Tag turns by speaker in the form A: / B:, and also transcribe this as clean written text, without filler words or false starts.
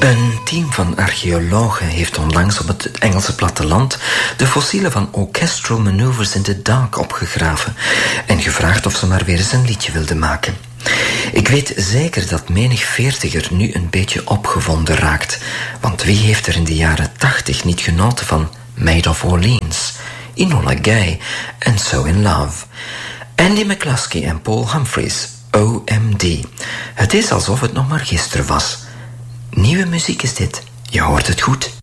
A: Een team van archeologen heeft onlangs op het Engelse platteland de fossielen van Orchestral Maneuvers in the Dark opgegraven en gevraagd of ze maar weer eens een liedje wilden maken. Ik weet zeker dat menig veertiger nu een beetje opgewonden raakt, want wie heeft er in de jaren 80 niet genoten van Maid of Orleans, Enola Gay en So in Love. Andy McCluskey en Paul Humphries, OMD. Het is alsof het nog maar gisteren was. Nieuwe muziek is dit. Je hoort het goed.